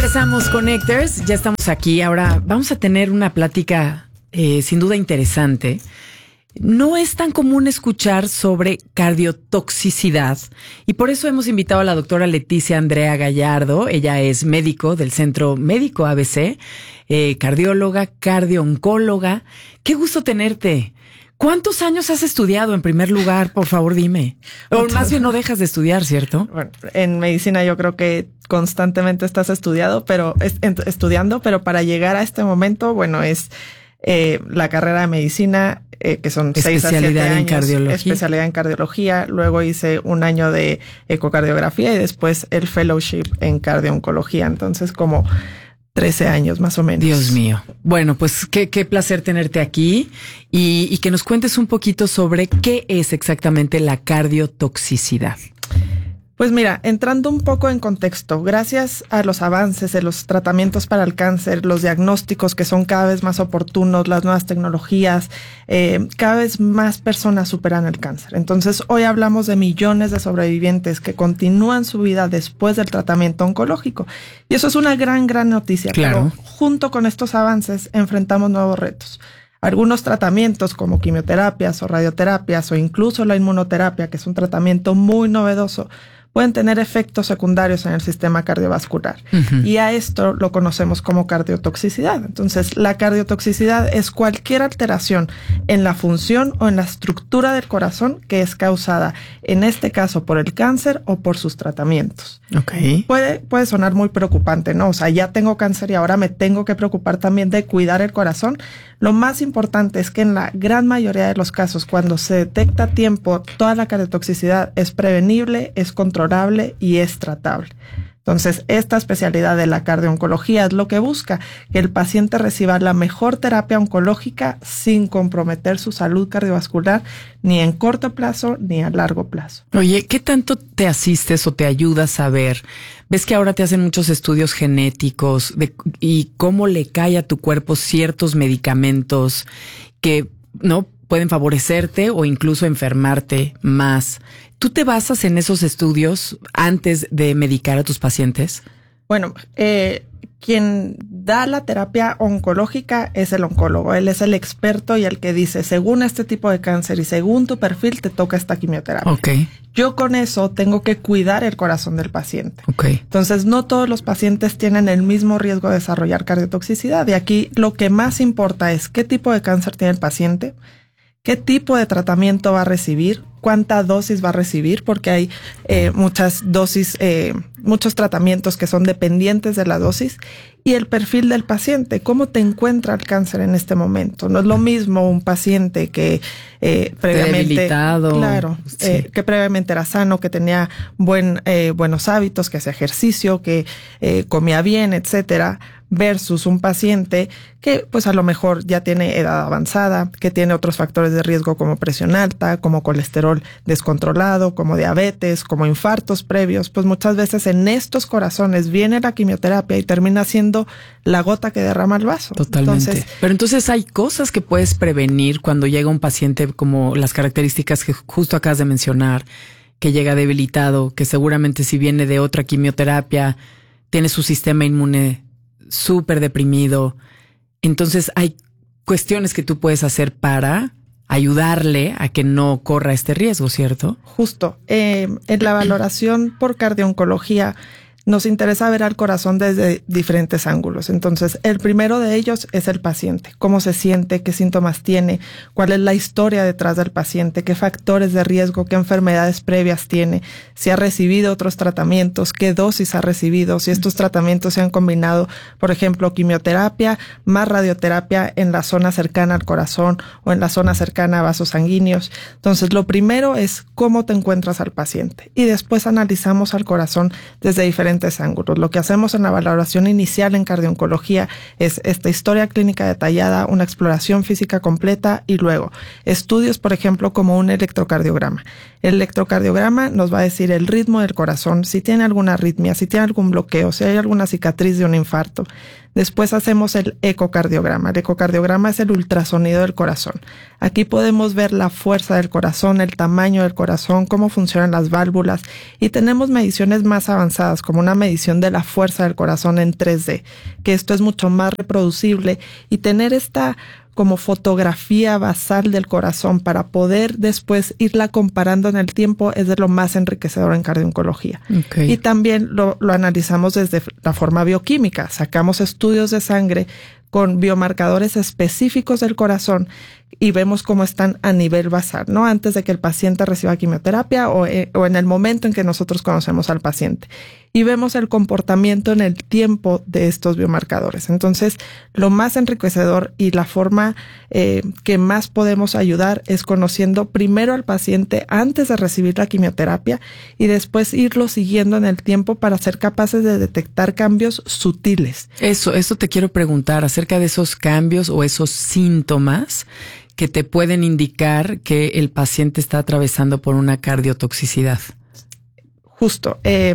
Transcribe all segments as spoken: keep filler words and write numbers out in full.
Regresamos, Connectors. Ya estamos aquí. Ahora vamos a tener una plática eh, sin duda interesante. No es tan común escuchar sobre cardiotoxicidad y por eso hemos invitado a la doctora Leticia Andrea Gallardo. Ella es médico del Centro Médico A B C, eh, cardióloga, cardiooncóloga. Qué gusto tenerte. ¿Cuántos años has estudiado en primer lugar? Por favor, dime. O más bien no dejas de estudiar, ¿cierto? Bueno, en medicina yo creo que constantemente estás estudiado, pero es, estudiando, pero para llegar a este momento, bueno, es eh, la carrera de medicina, eh, que son seis a siete años. En cardiología. Especialidad en cardiología. Luego hice un año de ecocardiografía y después el fellowship en cardiooncología. Entonces, como trece años más o menos. Dios mío. Bueno, pues qué, qué placer tenerte aquí y, y que nos cuentes un poquito sobre qué es exactamente la cardiotoxicidad. Pues mira, entrando un poco en contexto, gracias a los avances de los tratamientos para el cáncer, los diagnósticos que son cada vez más oportunos, las nuevas tecnologías, eh, cada vez más personas superan el cáncer. Entonces, hoy hablamos de millones de sobrevivientes que continúan su vida después del tratamiento oncológico. Y eso es una gran, gran noticia. Claro. Pero junto con estos avances, enfrentamos nuevos retos. Algunos tratamientos como quimioterapias o radioterapias o incluso la inmunoterapia, que es un tratamiento muy novedoso, pueden tener efectos secundarios en el sistema cardiovascular. Uh-huh. Y a esto lo conocemos como cardiotoxicidad. Entonces, la cardiotoxicidad es cualquier alteración en la función o en la estructura del corazón que es causada, en este caso, por el cáncer o por sus tratamientos. Okay. Puede, puede sonar muy preocupante, ¿no? O sea, ya tengo cáncer y ahora me tengo que preocupar también de cuidar el corazón. Lo más importante es que en la gran mayoría de los casos, cuando se detecta a tiempo, toda la cardiotoxicidad es prevenible, es controlable y es tratable. Entonces, esta especialidad de la cardiooncología es lo que busca, que el paciente reciba la mejor terapia oncológica sin comprometer su salud cardiovascular ni en corto plazo ni a largo plazo. Oye, ¿qué tanto te asistes o te ayudas a ver? Ves que ahora te hacen muchos estudios genéticos de, y cómo le cae a tu cuerpo ciertos medicamentos que no pueden favorecerte o incluso enfermarte más. ¿Tú te basas en esos estudios antes de medicar a tus pacientes? Bueno, eh, quien da la terapia oncológica es el oncólogo. Él es el experto y el que dice, según este tipo de cáncer y según tu perfil, te toca esta quimioterapia. Okay. Yo con eso tengo que cuidar el corazón del paciente. Okay. Entonces, no todos los pacientes tienen el mismo riesgo de desarrollar cardiotoxicidad. Y aquí lo que más importa es qué tipo de cáncer tiene el paciente, qué tipo de tratamiento va a recibir, cuánta dosis va a recibir, porque hay eh, muchas dosis, eh, muchos tratamientos que son dependientes de la dosis, y el perfil del paciente, cómo te encuentra el cáncer en este momento. No es lo mismo un paciente que eh, previamente, debilitado, claro, sí. eh, que previamente era sano, que tenía buen, eh, buenos hábitos, que hacía ejercicio, que eh, comía bien, etcétera, versus un paciente que pues a lo mejor ya tiene edad avanzada, que tiene otros factores de riesgo como presión alta, como colesterol descontrolado, como diabetes, como infartos previos. Pues muchas veces en estos corazones viene la quimioterapia y termina siendo la gota que derrama el vaso. Totalmente. Entonces, pero entonces hay cosas que puedes prevenir cuando llega un paciente como las características que justo acabas de mencionar, que llega debilitado, que seguramente si viene de otra quimioterapia, tiene su sistema inmune súper deprimido. Entonces hay cuestiones que tú puedes hacer para ayudarle a que no corra este riesgo, ¿cierto? Justo. Eh, en la valoración por cardiooncología nos interesa ver al corazón desde diferentes ángulos. Entonces, el primero de ellos es el paciente. Cómo se siente, qué síntomas tiene, cuál es la historia detrás del paciente, qué factores de riesgo, qué enfermedades previas tiene, si ha recibido otros tratamientos, qué dosis ha recibido, si estos tratamientos se han combinado, por ejemplo, quimioterapia más radioterapia en la zona cercana al corazón o en la zona cercana a vasos sanguíneos. Entonces, lo primero es cómo te encuentras al paciente y después analizamos al corazón desde diferentes ángulos. Lo que hacemos en la valoración inicial en cardiooncología es esta historia clínica detallada, una exploración física completa y luego estudios, por ejemplo, como un electrocardiograma. El electrocardiograma nos va a decir el ritmo del corazón, si tiene alguna arritmia, si tiene algún bloqueo, si hay alguna cicatriz de un infarto. Después hacemos el ecocardiograma. El ecocardiograma es el ultrasonido del corazón. Aquí podemos ver la fuerza del corazón, el tamaño del corazón, cómo funcionan las válvulas, y tenemos mediciones más avanzadas, como una medición de la fuerza del corazón en tres D, que esto es mucho más reproducible, y tener esta como fotografía basal del corazón para poder después irla comparando en el tiempo es de lo más enriquecedor en cardiooncología. Okay. Y también lo, lo analizamos desde la forma bioquímica. Sacamos estudios de sangre con biomarcadores específicos del corazón y vemos cómo están a nivel basal, ¿no? Antes de que el paciente reciba quimioterapia o, eh, o en el momento en que nosotros conocemos al paciente. Y vemos el comportamiento en el tiempo de estos biomarcadores. Entonces, lo más enriquecedor y la forma eh, que más podemos ayudar es conociendo primero al paciente antes de recibir la quimioterapia y después irlo siguiendo en el tiempo para ser capaces de detectar cambios sutiles. Eso, eso te quiero preguntar acerca de esos cambios o esos síntomas que te pueden indicar que el paciente está atravesando por una cardiotoxicidad. Justo. Eh,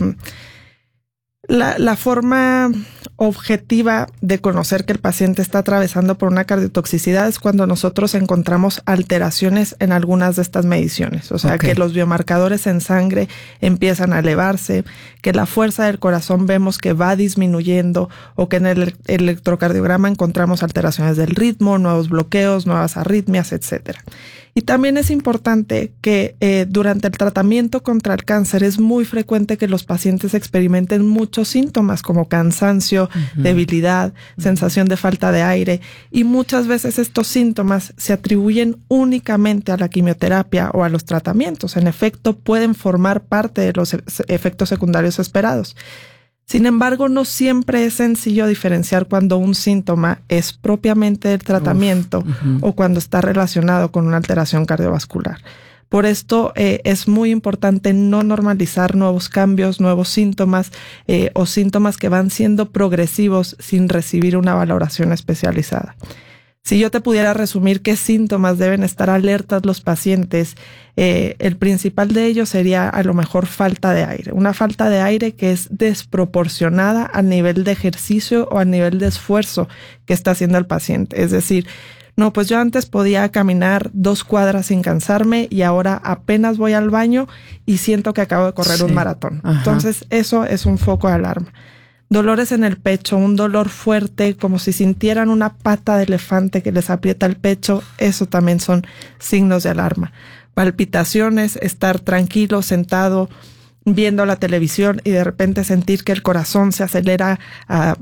la, la forma objetiva de conocer que el paciente está atravesando por una cardiotoxicidad es cuando nosotros encontramos alteraciones en algunas de estas mediciones. O sea, okay. que los biomarcadores en sangre empiezan a elevarse, que la fuerza del corazón vemos que va disminuyendo, o que en el electrocardiograma encontramos alteraciones del ritmo, nuevos bloqueos, nuevas arritmias, etcétera. Y también es importante que eh, durante el tratamiento contra el cáncer es muy frecuente que los pacientes experimenten muchos síntomas como cansancio, uh-huh. debilidad, uh-huh. sensación de falta de aire, y muchas veces estos síntomas se atribuyen únicamente a la quimioterapia o a los tratamientos. En efecto, pueden formar parte de los efectos secundarios esperados. Sin embargo, no siempre es sencillo diferenciar cuando un síntoma es propiamente del tratamiento Uf, uh-huh. o cuando está relacionado con una alteración cardiovascular. Por esto eh, es muy importante no normalizar nuevos cambios, nuevos síntomas eh, o síntomas que van siendo progresivos sin recibir una valoración especializada. Si yo te pudiera resumir qué síntomas deben estar alertas los pacientes, eh, el principal de ellos sería a lo mejor falta de aire. Una falta de aire que es desproporcionada al nivel de ejercicio o al nivel de esfuerzo que está haciendo el paciente. Es decir, no, pues yo antes podía caminar dos cuadras sin cansarme y ahora apenas voy al baño y siento que acabo de correr sí. un maratón. Ajá. Entonces eso es un foco de alarma. Dolores en el pecho, un dolor fuerte, como si sintieran una pata de elefante que les aprieta el pecho, eso también son signos de alarma. Palpitaciones, estar tranquilo, sentado, viendo la televisión y de repente sentir que el corazón se acelera a,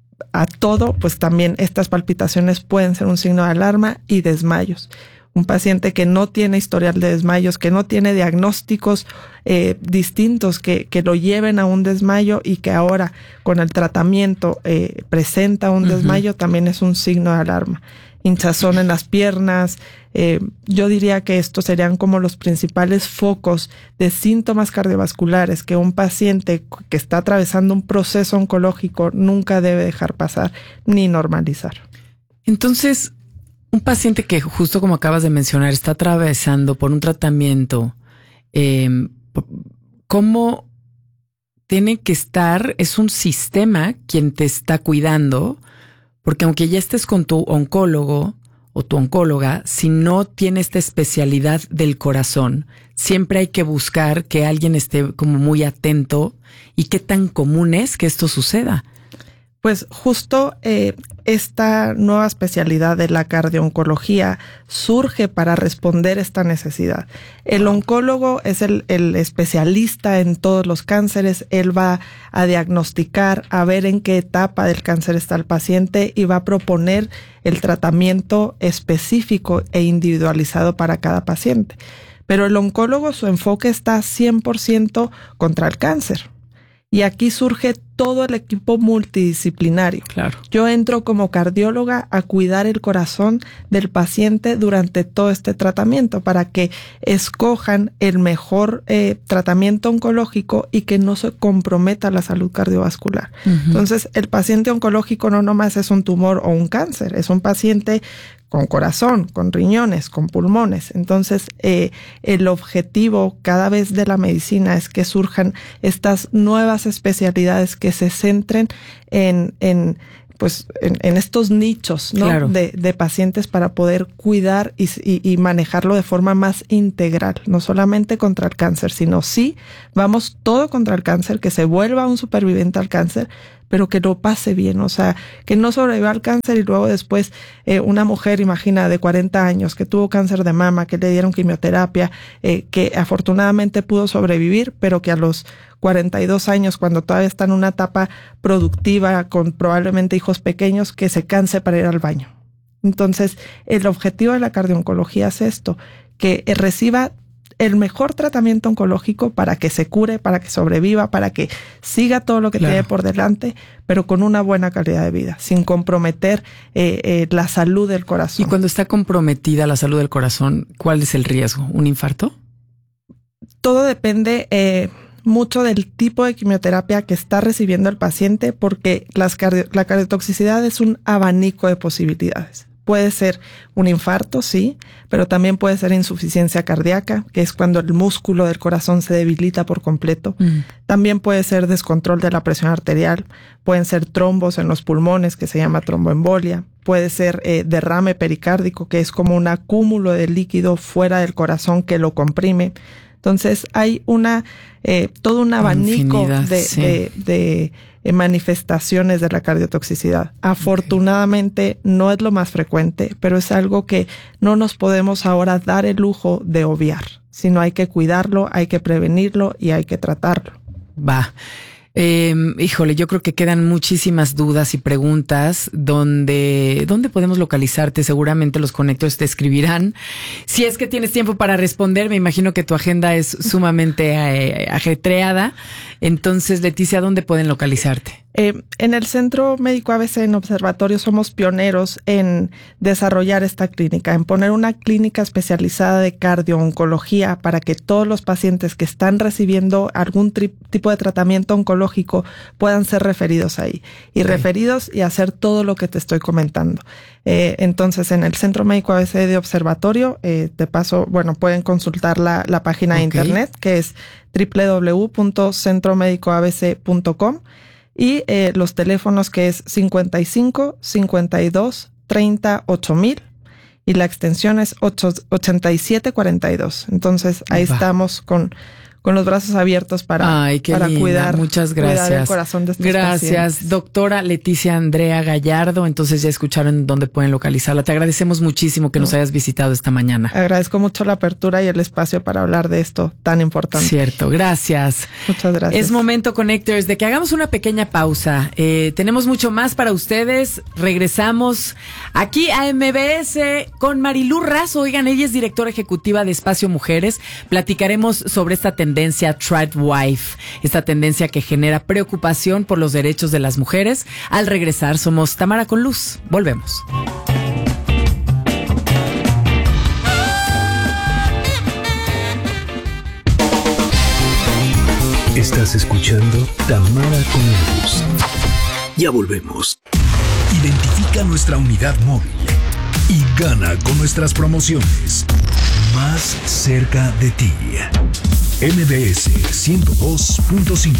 a todo, pues también estas palpitaciones pueden ser un signo de alarma, y desmayos. Un paciente que no tiene historial de desmayos, que no tiene diagnósticos eh, distintos que, que lo lleven a un desmayo y que ahora con el tratamiento eh, presenta un uh-huh. desmayo, también es un signo de alarma. Hinchazón en las piernas. Eh, yo diría que estos serían como los principales focos de síntomas cardiovasculares que un paciente que está atravesando un proceso oncológico nunca debe dejar pasar ni normalizar. Entonces, un paciente que justo como acabas de mencionar está atravesando por un tratamiento, eh, ¿cómo tiene que estar? Es un sistema quien te está cuidando, porque aunque ya estés con tu oncólogo o tu oncóloga, si no tiene esta especialidad del corazón, siempre hay que buscar que alguien esté como muy atento. ¿Y qué tan común es que esto suceda? Pues justo eh, esta nueva especialidad de la cardiooncología surge para responder esta necesidad. El oncólogo es el, el especialista en todos los cánceres. Él va a diagnosticar, a ver en qué etapa del cáncer está el paciente y va a proponer el tratamiento específico e individualizado para cada paciente. Pero el oncólogo, su enfoque está cien por ciento contra el cáncer. Y aquí surge todo el equipo multidisciplinario. Claro. Yo entro como cardióloga a cuidar el corazón del paciente durante todo este tratamiento para que escojan el mejor eh, tratamiento oncológico y que no se comprometa la salud cardiovascular. Uh-huh. Entonces, el paciente oncológico no nomás es un tumor o un cáncer, es un paciente con corazón, con riñones, con pulmones. Entonces, eh, el objetivo cada vez de la medicina es que surjan estas nuevas especialidades que se centren en, en pues en, en estos nichos, ¿no? Claro. de, de pacientes para poder cuidar y, y, y manejarlo de forma más integral, no solamente contra el cáncer, sino sí, vamos todo contra el cáncer, que se vuelva un superviviente al cáncer, pero que lo pase bien, o sea, que no sobreviva al cáncer y luego después eh, una mujer, imagina, de cuarenta años, que tuvo cáncer de mama, que le dieron quimioterapia, eh, que afortunadamente pudo sobrevivir, pero que a los cuarenta y dos años, cuando todavía está en una etapa productiva, con probablemente hijos pequeños, que se canse para ir al baño. Entonces, el objetivo de la cardiooncología es esto, que reciba el mejor tratamiento oncológico para que se cure, para que sobreviva, para que siga todo lo que claro. tiene por delante, pero con una buena calidad de vida, sin comprometer eh, eh, la salud del corazón. Y cuando está comprometida la salud del corazón, ¿cuál es el riesgo? ¿Un infarto? Todo depende eh, mucho del tipo de quimioterapia que está recibiendo el paciente, porque las cardio- la cardiotoxicidad es un abanico de posibilidades. Puede ser un infarto, sí, pero también puede ser insuficiencia cardíaca, que es cuando el músculo del corazón se debilita por completo. Mm. También puede ser descontrol de la presión arterial, pueden ser trombos en los pulmones, que se llama tromboembolia, puede ser eh, derrame pericárdico, que es como un acúmulo de líquido fuera del corazón que lo comprime. Entonces hay una eh, todo un abanico Infinidad, de, sí. de, de eh, manifestaciones de la cardiotoxicidad. Afortunadamente okay. no es lo más frecuente, pero es algo que no nos podemos ahora dar el lujo de obviar, sino hay que cuidarlo, hay que prevenirlo y hay que tratarlo. Va. Eh, híjole, yo creo que quedan muchísimas dudas y preguntas donde, ¿dónde podemos localizarte? Seguramente los conectores te escribirán. Si es que tienes tiempo para responder, me imagino que tu agenda es sumamente eh, ajetreada. Entonces, Leticia, ¿dónde pueden localizarte? Eh, en el Centro Médico A B C en Observatorio somos pioneros en desarrollar esta clínica, en poner una clínica especializada de cardiooncología para que todos los pacientes que están recibiendo algún tri- tipo de tratamiento oncológico puedan ser referidos ahí y okay. referidos y hacer todo lo que te estoy comentando. Eh, entonces, en el Centro Médico A B C de Observatorio, eh, de paso, bueno, pueden consultar la, la página okay. de internet, que es doble u doble u doble u punto centro médico a b c punto com. Y eh, los teléfonos que es cincuenta y cinco, cincuenta y dos, treinta, ocho mil y la extensión es ochenta y siete cuarenta y dos. Entonces ahí Va. estamos con, con los brazos abiertos para, Ay, qué para linda. cuidar, Muchas gracias. cuidar el corazón de estos Gracias, pacientes. Doctora Leticia Andrea Gallardo. Entonces ya escucharon dónde pueden localizarla. Te agradecemos muchísimo que no. nos hayas visitado esta mañana. Agradezco mucho la apertura y el espacio para hablar de esto tan importante. Cierto, gracias. Muchas gracias. Es momento, Connectors, de que hagamos una pequeña pausa. Eh, tenemos mucho más para ustedes. Regresamos aquí a M B S con Marilú Razo. Oigan, ella es directora ejecutiva de Espacio Mujeres. Platicaremos sobre esta tendencia Tradwife, esta tendencia que genera preocupación por los derechos de las mujeres. Al regresar, somos Tamara con Luz. Volvemos. Estás escuchando Tamara con Luz. Ya volvemos. Identifica nuestra unidad móvil y gana con nuestras promociones. Más cerca de ti. M B S ciento dos punto cinco.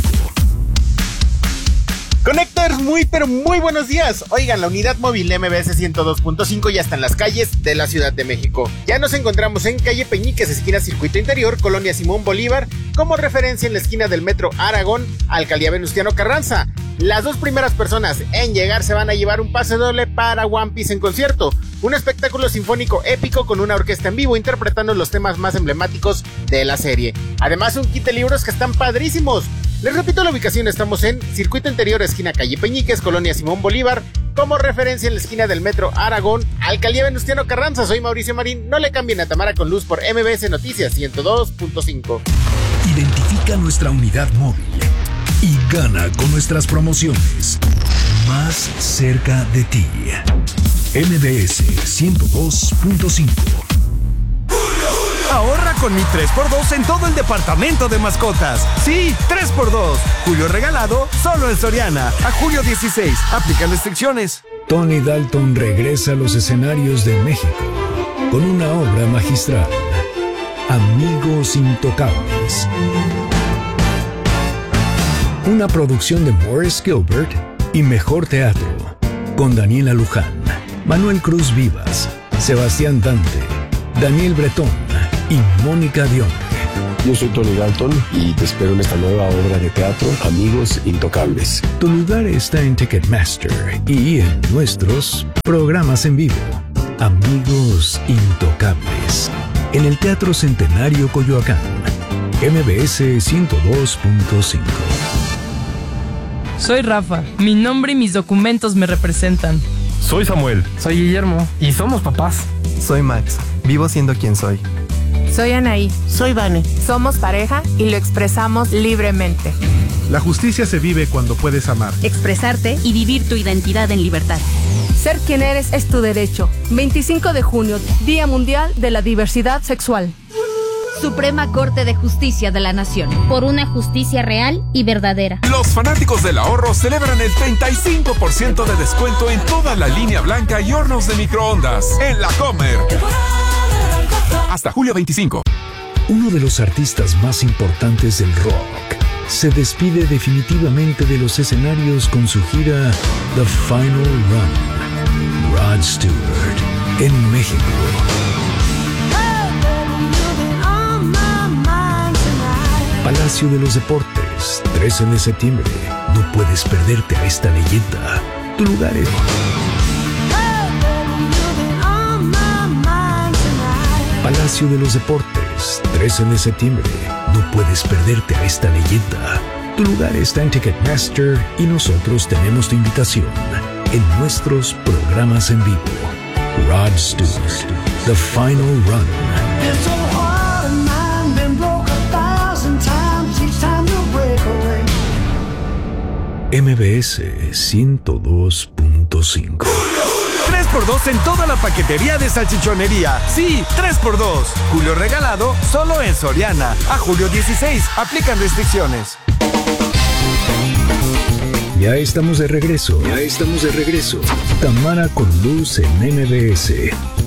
Connectors, muy pero muy buenos días. Oigan, la unidad móvil M B S ciento dos punto cinco ya está en las calles de la Ciudad de México. Ya nos encontramos en calle Peñiques, esquina Circuito Interior, Colonia Simón Bolívar, como referencia en la esquina del Metro Aragón, Alcaldía Venustiano Carranza. Las dos primeras personas en llegar se van a llevar un pase doble para One Piece en concierto, un espectáculo sinfónico épico con una orquesta en vivo interpretando los temas más emblemáticos de la serie. Además, un kit de libros que están padrísimos. Les repito la ubicación, estamos en Circuito Interior, esquina calle Peñiques, Colonia Simón Bolívar, como referencia en la esquina del Metro Aragón, Alcaldía Venustiano Carranza. Soy Mauricio Marín, no le cambien a Tamara con Luz por M B S Noticias ciento dos punto cinco. Identifica nuestra unidad móvil y gana con nuestras promociones. Más cerca de ti. M B S ciento dos punto cinco. Ahorra con mi tres por dos en todo el departamento de mascotas. Sí, tres por dos. Julio regalado solo en Soriana. A julio dieciséis. Aplican restricciones. Tony Dalton regresa a los escenarios de México con una obra magistral. Amigos Intocables. Una producción de Morris Gilbert y Mejor Teatro. con Daniela Luján, Manuel Cruz Vivas, Sebastián Dante, Daniel Bretón y Mónica Dion. Yo soy Tony Dalton y te espero en esta nueva obra de teatro, Amigos Intocables. Tu lugar está en Ticketmaster y en nuestros programas en vivo. Amigos Intocables, en el Teatro Centenario Coyoacán, M B S ciento dos punto cinco. Soy Rafa, mi nombre y mis documentos me representan. Soy Samuel. Soy Guillermo y somos papás. Soy Max, vivo siendo quien soy. Soy Anaí. Soy Vane. Somos pareja y lo expresamos libremente. La justicia se vive cuando puedes amar, expresarte y vivir tu identidad en libertad. Ser quien eres es tu derecho. veinticinco de junio, Día Mundial de la Diversidad Sexual. Suprema Corte de Justicia de la Nación. Por una justicia real y verdadera. Los fanáticos del ahorro celebran el treinta y cinco por ciento de descuento en toda la línea blanca y hornos de microondas en La Comer. Hasta julio veinticinco. Uno de los artistas más importantes del rock se despide definitivamente de los escenarios con su gira The Final Run. Rod Stewart, en México. Palacio de los Deportes, trece de septiembre. No puedes perderte a esta leyenda. Tu lugar es... Palacio de los Deportes, trece de septiembre. No puedes perderte a esta leyenda. Tu lugar está en Ticketmaster y nosotros tenemos tu invitación en nuestros programas en vivo. Rod Stewart, The Final Run. M B S ciento dos punto cinco. tres por dos en toda la paquetería de salchichonería. Sí, tres por dos. Julio regalado solo en Soriana. A julio dieciséis. Aplican restricciones. Ya estamos de regreso. Ya estamos de regreso. Tamara con Luz en M B S.